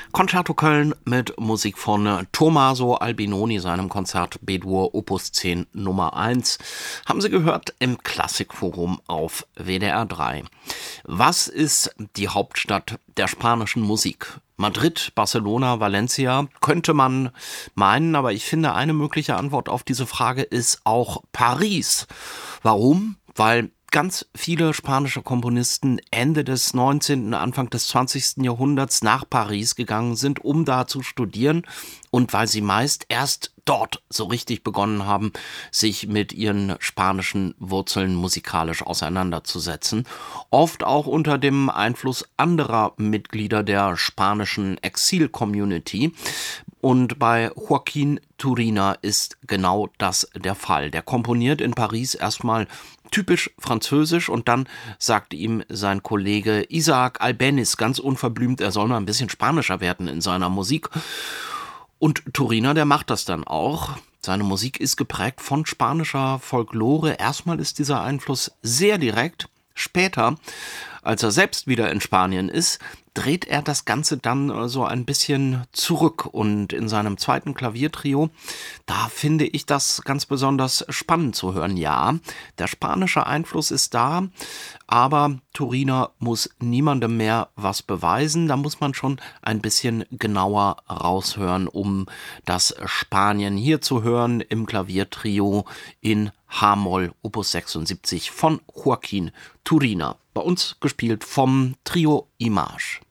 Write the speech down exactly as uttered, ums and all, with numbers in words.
Concerto Köln mit Musik von Tommaso Albinoni, seinem Konzert B-Dur Opus zehn Nummer eins. Haben Sie gehört im Klassikforum auf W D R drei. Was ist die Hauptstadt der spanischen Musik? Madrid, Barcelona, Valencia, könnte man meinen, aber ich finde, eine mögliche Antwort auf diese Frage ist auch Paris. Warum? Weil ganz viele spanische Komponisten Ende des neunzehnten, Anfang des zwanzigsten Jahrhunderts nach Paris gegangen sind, um da zu studieren, und weil sie meist erst dort so richtig begonnen haben, sich mit ihren spanischen Wurzeln musikalisch auseinanderzusetzen. Oft auch unter dem Einfluss anderer Mitglieder der spanischen Exil-Community. Und bei Joaquín Turina ist genau das der Fall. Der komponiert in Paris erstmal typisch französisch und dann sagt ihm sein Kollege Isaac Albéniz ganz unverblümt, er soll mal ein bisschen spanischer werden in seiner Musik. Und Turina, der macht das dann auch. Seine Musik ist geprägt von spanischer Folklore. Erstmal ist dieser Einfluss sehr direkt. Später, als er selbst wieder in Spanien ist, dreht er das Ganze dann so ein bisschen zurück. Und in seinem zweiten Klaviertrio, da finde ich das ganz besonders spannend zu hören. Ja, der spanische Einfluss ist da, aber Turina muss niemandem mehr was beweisen. Da muss man schon ein bisschen genauer raushören, um das Spanien hier zu hören im Klaviertrio in H-Moll Opus sechsundsiebzig von Joaquín Turina. Bei uns gespielt vom Trio Image.